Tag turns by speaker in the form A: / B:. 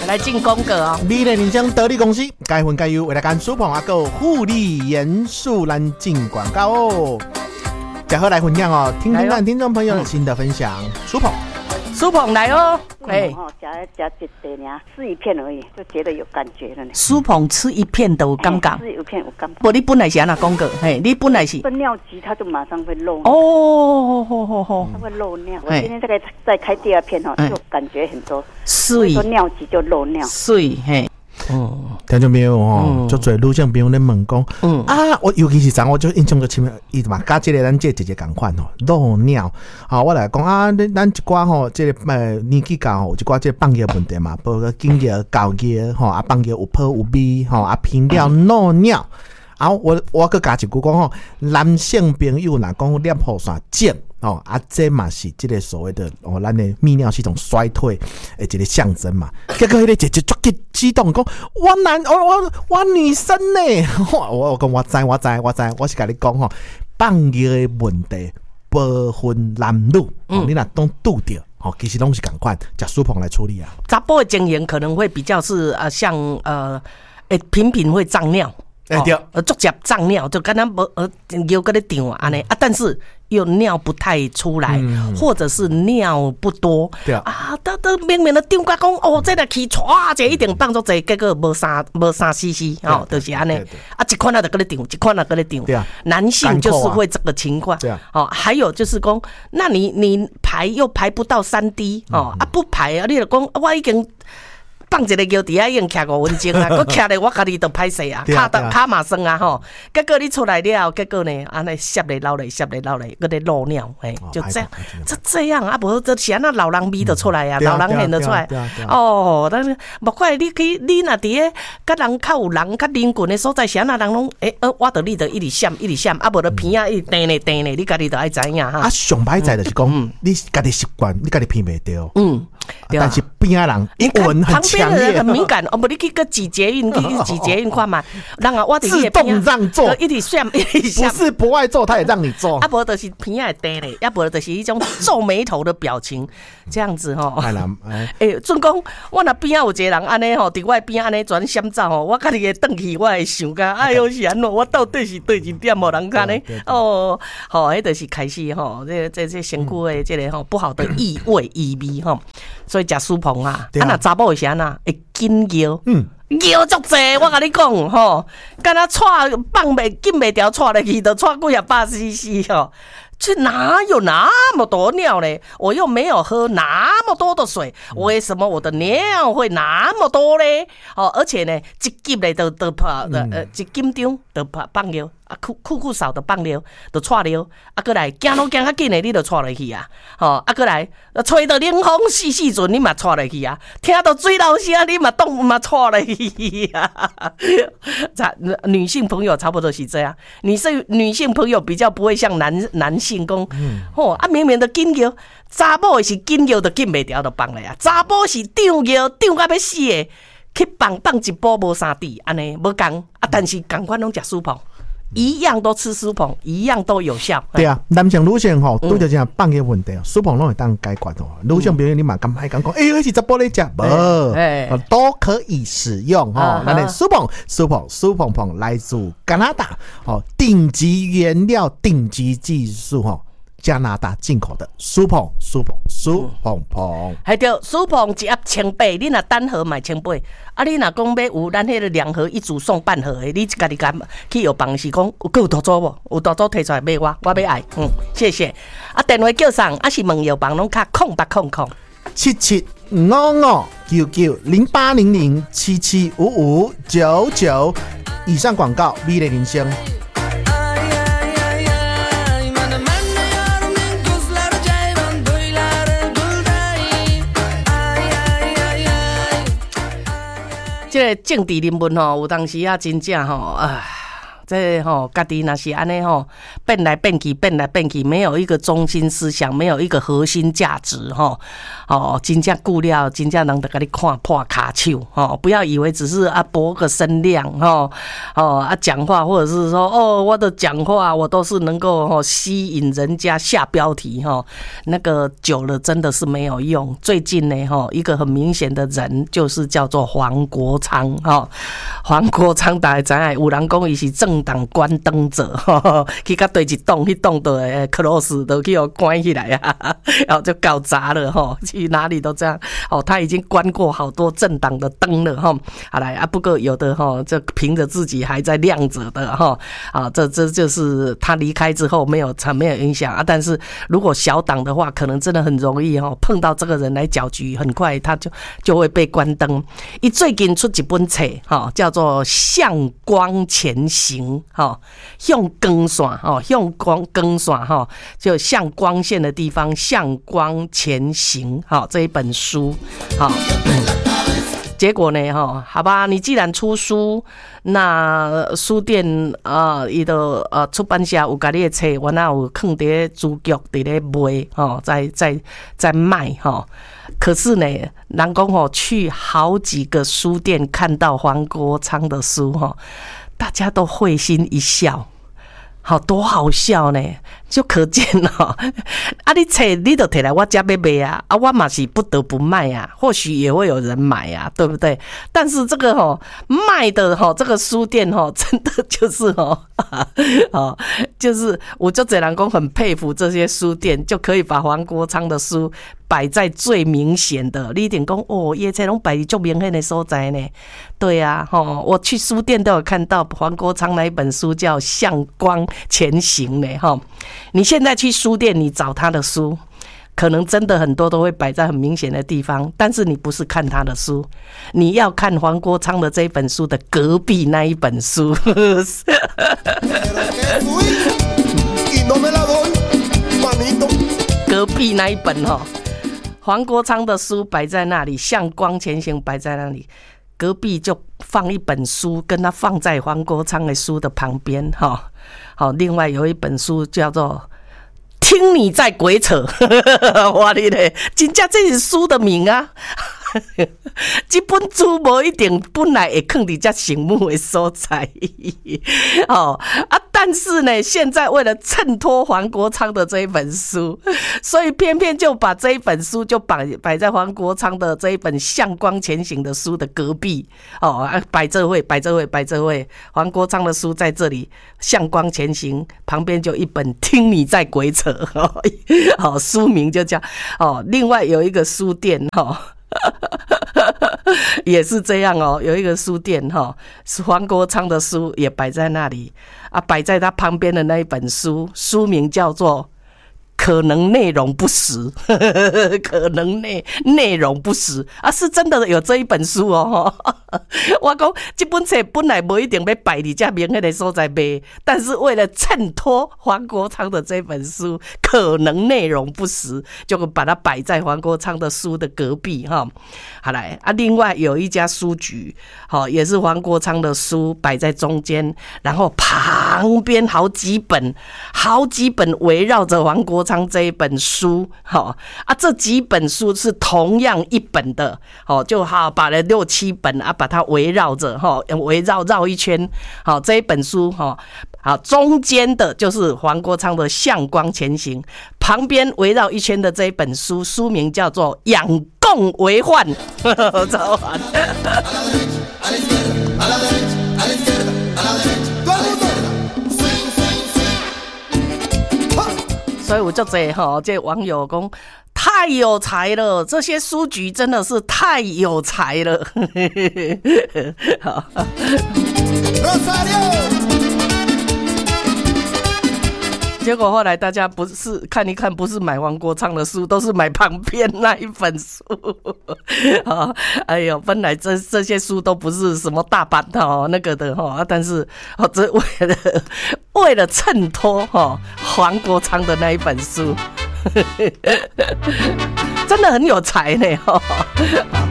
A: 来进功格哦。
B: 美丽人生得力公司，该分该优为大家舒捧还有护理严肃咱进广告哦。最后来分享哦，听听看听众朋友的新的分享，舒捧。
A: 苏鹏来哦，
C: 夹一点呀，吃一片而已，就觉得有感觉了呢。
A: 苏鹏吃一片都有感觉，
C: 吃一片有感觉。
A: 不，你本来是安那讲过，嘿，你本来是
C: 分尿急，它就马上会漏。
A: 哦，好，
C: 它会漏尿。我今天再开第二片哦，就感觉很多。
A: 水
C: 说尿急就漏尿。
A: 水嘿。
B: 听众朋友哦，就做女性朋友咧问讲，我尤其是昨我就印象就深，伊嘛甲这个咱这姐姐共款吼，漏尿。好，我来讲咱一寡吼，这个年纪大吼，一寡这个放尿问题嘛，包括经尿、高尿吼，放尿有泡有味吼，频尿漏尿。啊，我佮加一句讲吼，男性朋友若讲尿雨伞症哦，这嘛是这个所谓的咱的泌尿系统衰退的一个象征嘛。结果迄个姐姐足激动讲，我女生呢，我讲我知，我是甲你讲吼，放尿的问题不分男女，你若当拄着。其实拢是同款，食苏捧来处理啊。
A: 查甫的经验可能会比较是像频频会胀尿。对，足接胀尿，就跟他有个咧长安尼但是又尿不太出来，或者是尿不多，
B: 对
A: 都明明的长甲讲这个气唰这一定放足济，结果无三 cc 就是安尼一款就个咧长，一款就个咧长。男性就是会这个情况，还有就是讲，那你排又排不到3滴不排你就讲我已经。放一个尿伫遐已经徛5分钟啊，佮徛咧我家己都歹势啊，骹嘛酸啊吼。结果你出来了，结果呢，安尼摄咧流咧，佮咧漏尿，就这样，这样啊，无就是安那老人味就出来啊，老人现就出来。但是莫怪你若伫咧，甲人较有人较邻近的所在，是安那人拢我着你着一直闪，无着鼻啊一直叮咧，你家己着爱知影哈。
B: 上歹在就是讲，你家己习惯，你家己闻袂到。但是边仔人一闻很强烈，
A: 很敏感。不，你去个挤捷运看嘛，人我
B: 自动让座，
A: 一直闪，不
B: 是不爱做，他也让你做。
A: 无就是鼻仔低咧，无就是一种皱眉头的表情，这样子吼。准讲我若边仔有一个人安尼吼，伫我边安尼转闪走吼，我家己会转去，我会想讲，哎呦是安怎？我到底是对一点无人看呢？迄就是开始吼，这身躯的这个吼不好的异味吼。所以食苏捧若查某是安那会紧尿，尿足济，我甲你讲吼，敢若踹放袂紧袂掉，踹落去就踹几100 cc 吼。这哪有那么多尿呢？我又没有喝那么多的水，为什么我的尿会那么多呢？而且呢，一急咧都跑一紧张都放尿裤扫就放尿，就踹尿，过来行路行较紧的你就踹落去啊！过来吹到冷风细阵你嘛踹落去啊！听到水流声你嘛踹落去啊！女性朋友差不多是这样，女性朋友比较不会像男性讲，明明的紧尿，查某是紧尿就紧袂掉就放咧啊！查某是长尿长到要死的，去放一波无3滴，安尼无共但是共款拢食苏捧。一样都吃苏捧，一样都有效。
B: 对啊，男性女性吼，对着这样放嘅问题，苏捧拢会当解决哦。女性朋友你嘛敢爱讲，迄是查甫咧食，无都可以使用吼。那苏捧来自加拿大顶级原料、顶级技术吼。加拿大进口的苏捧，还
A: 对，苏捧一盒180，你若单盒买180，你若讲要有咱迄个2盒1组送半盒的，你家己敢去药房是讲有多少无？有多少摕出来买我要爱，谢谢。电话叫上，是问药房拢卡0800 7755990800775599。以上广告，美丽人生。这个政治人物有当时真正这家己若是安尼变来变去，没有一个中心思想，没有一个核心价值真正久了，真正人就给你看破卡手不要以为只是博个声量讲话，或者是说我的讲话我都是能够吸引人家下标题那个久了真的是没有用。最近呢一个很明显的人就是叫做黄国昌黄国昌大家知影，有人讲伊是政党关灯者去到对一栋迄栋的 close 都去关起来然后就搞砸了去哪里都这样他已经关过好多政党的灯了好来不过有的就凭着自己还在亮着的这就是他离开之后没有影响但是如果小党的话，可能真的很容易碰到这个人来搅局，很快他就会被关灯。他最近出一本册叫做向光前行向光线向光线就向光线的地方向光前行这一本书结果呢好吧，你既然出书，那书店伊的出版社有甲你的册，我那有放伫书局伫咧卖在卖可是呢，人讲去好几个书店看到黄国昌的书大家都会心一笑。多好笑呢，就可见你册你就摕来我家要卖我嘛是不得不卖或许也会有人买对不对？但是这个卖的这个书店真的就是就是我就这人讲很佩服这些书店，就可以把黄国昌的书摆在最明显的，你一定讲叶册拢摆在最明显的所在呢。对我去书店都有看到黄国昌那一本书叫《向光前行》呢你现在去书店，你找他的书，可能真的很多都会摆在很明显的地方，但是你不是看他的书，你要看黄国昌的这一本书的隔壁那一本书隔壁那一本黄国昌的书摆在那里，向光前行摆在那里，隔壁就放一本书，跟他放在黄国昌的书的旁边另外有一本书叫做听你在鬼扯哇你咧，真正这是书的名这本书无一定本来会放伫这醒目的所在但是呢，现在为了衬托黄国昌的这一本书，所以偏偏就把这一本书就摆在黄国昌的这一本《向光前行》的书的隔壁摆这位，黄国昌的书在这里，《向光前行》旁边就一本《听你在鬼扯》书名就叫另外有一个书店也是这样有一个书店黄国昌的书也摆在那里摆在他旁边的那一本书，书名叫做可能内容不实可能内容不实是真的有这一本书我讲这本册本来不一定要摆在这明显的所在卖，但是为了衬托黄国昌的这本书可能内容不实，就把它摆在黄国昌的书的隔壁好来另外有一家书局也是黄国昌的书摆在中间，然后旁边好几本围绕着黄国昌这一本书这几本书是同样一本的就把了6、7本把它围绕着绕一圈这一本书中间的就是黄国昌的《向光前行》，旁边围绕一圈的这一本书，书名叫做《养共为患》所以我就这网友说太有才了，这些书局真的是太有才了结果后来大家不是看一看，不是买黄国昌的书，都是买旁边那一本书哎呦，本来这些书都不是什么大版那个的但是这为了衬托黄国昌的那一本书真的很有才呢